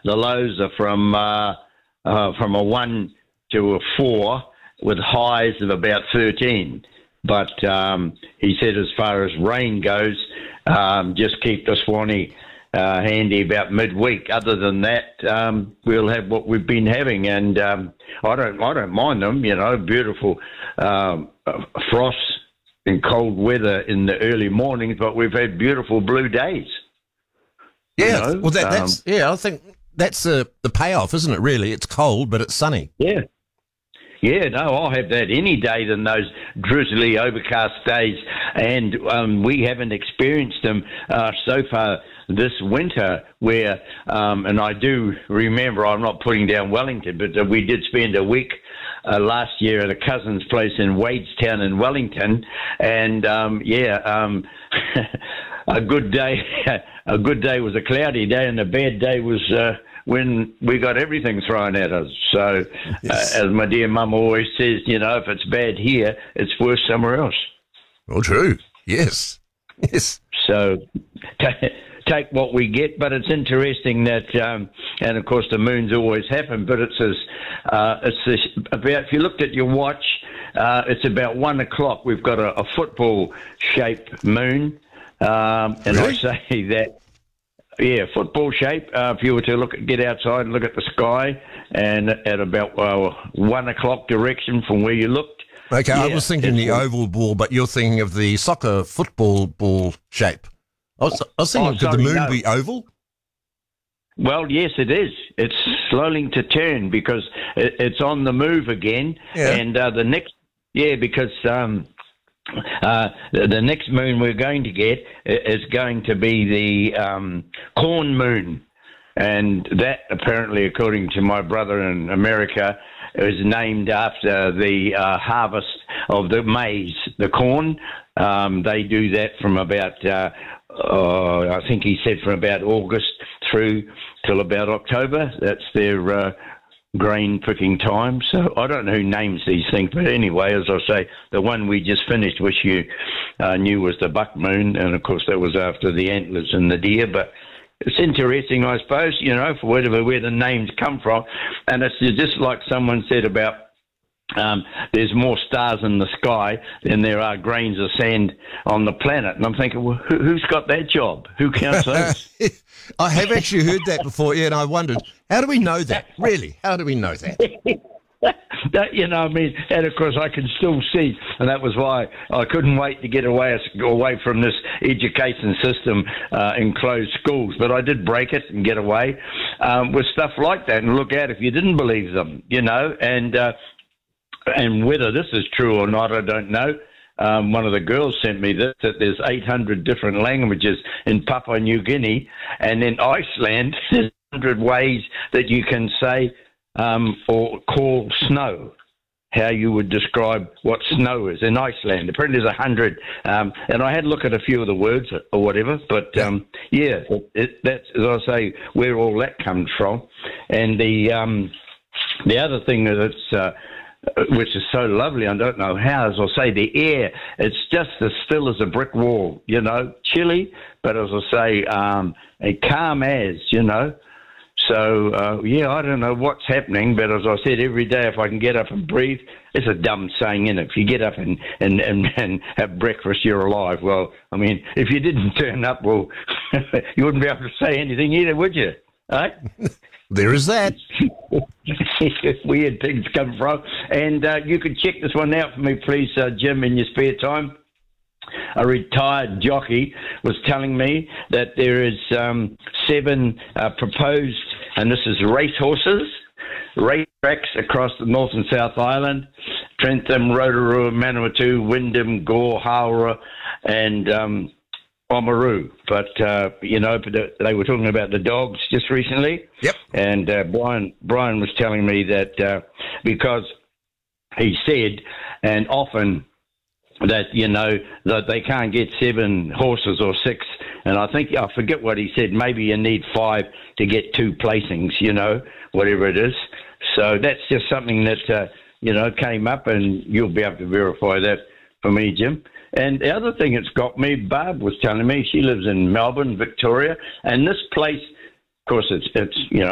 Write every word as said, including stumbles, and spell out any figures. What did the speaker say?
the lows are from uh, uh, from a one to a four, with highs of about thirteen. But um, he said, as far as rain goes, um, just keep the Swanee uh, handy about midweek. Other than that, um, we'll have what we've been having, and um, I don't, I don't mind them. You know, beautiful um, frost and cold weather in the early mornings, but we've had beautiful blue days. Yeah, You know? well, that, um, that's yeah. I think that's uh, the payoff, isn't it? Really, it's cold, but it's sunny. Yeah. Yeah, no, I'll have that any day than those drizzly, overcast days. And um, we haven't experienced them uh, so far this winter where, um, and I do remember, I'm not putting down Wellington, but uh, we did spend a week uh, last year at a cousin's place in Wadestown in Wellington. And, um, yeah, um, a good day, a good day was a cloudy day, and a bad day was... Uh, when we got everything thrown at us. So, Yes. uh, as my dear mum always says, you know, if it's bad here, it's worse somewhere else. Well, true. Yes. Yes. So, t- take what we get, but it's interesting that, um, and of course the moons always happen, but it's as, uh, it's this, about, if you looked at your watch, uh, it's about one o'clock. We've got a, a football-shaped moon, um, and Really? I say that, yeah, football shape. Uh, if you were to look, get outside and look at the sky, and at about uh, one o'clock direction from where you looked. Okay, I yeah, was thinking the it's- oval ball, but you're thinking of the soccer football ball shape. I was, I was thinking, Oh, could the sorry, moon no. be oval? Well, yes, it is. It's slowing to turn because it, it's on the move again, Yeah. and uh, the next, yeah, because. Um, Uh, the, the next moon we're going to get i- is going to be the um, corn moon. And that, apparently, according to my brother in America, is named after the uh, harvest of the maize, the corn. Um, they do that from about, uh, uh, I think he said from about August through till about October. That's their uh, grain picking time. So I don't know who names these things, but anyway, as I say, the one we just finished, which you uh, knew was the buck moon, and of course that was after the antlers and the deer. But it's interesting, I suppose, you know, for whatever where the names come from, and it's just like someone said about. Um, there's more stars in the sky than there are grains of sand on the planet. And I'm thinking, well, who, who's got that job? Who counts those? I have actually heard that before, yeah, and I wondered, how do we know that? Really, how do we know that? That, you know, I mean, and of course I can still see, and that was why I couldn't wait to get away away from this education system uh, in closed schools. But I did break it and get away um, with stuff like that, and look out if you didn't believe them, you know, and uh, and whether this is true or not, I don't know. Um, one of the girls sent me this, that there's eight hundred different languages in Papua New Guinea, and in Iceland, there's one hundred ways that you can say um, or call snow, how you would describe what snow is in Iceland. Apparently there's a hundred, um, and I had a look at a few of the words or whatever, but um, yeah, it, it, that's, as I say, where all that comes from. And the um, the other thing that's... Uh, which is so lovely, I don't know how, as I say, the air, it's just as still as a brick wall, you know, chilly, but as I say, um, a calm as, you know. So, uh, yeah, I don't know what's happening, but as I said, every day if I can get up and breathe, it's a dumb saying, isn't it? If you get up and, and, and, and have breakfast, you're alive. Well, I mean, if you didn't turn up, well, you wouldn't be able to say anything either, would you? Right? There is that. Weird things come from. And uh, you could check this one out for me, please, uh, Jim, in your spare time. A retired jockey was telling me that there is um, seven uh, proposed, and this is racehorses, race tracks across the North and South Island, Trentham, Rotorua, Manawatu, Wyndham, Gore, Howrah, and um, Oamaru. But, uh, you know, they were talking about the dogs just recently. Yep. And uh, Brian, Brian was telling me that uh, because he said, and often that, you know, that they can't get seven horses or six. And I think, I forget what he said, maybe you need five to get two placings, you know, whatever it is. So that's just something that, uh, you know, came up, and you'll be able to verify that for me, Jim. And the other thing that's got me, Barb was telling me, she lives in Melbourne, Victoria, and this place, of course, it's, it's you know,